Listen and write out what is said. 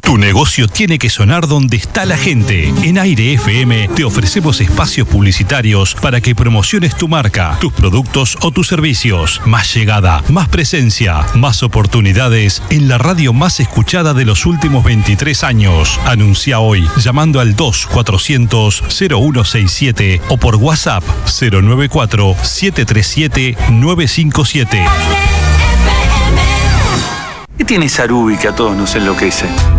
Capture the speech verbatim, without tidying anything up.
Tu negocio tiene que sonar donde está la gente. En Aire F M te ofrecemos espacios publicitarios para que promociones tu marca, tus productos o tus servicios. Más llegada, más presencia, más oportunidades en la radio más escuchada de los últimos veintitrés años. Anuncia hoy llamando al dos cuatrocientos cero uno sesenta y siete o por WhatsApp cero nueve cuatro siete tres siete nueve cinco siete. ¿Qué tiene Sarubi que a todos nos enloquece?